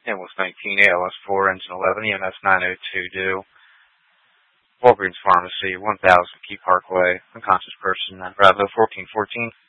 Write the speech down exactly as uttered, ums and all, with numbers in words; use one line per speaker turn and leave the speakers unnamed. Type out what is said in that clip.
M S nineteen, A L S four, Engine eleven, E M S nine oh two, due. Walgreens Pharmacy, one thousand Key Parkway, unconscious person, Bravo fourteen fourteen.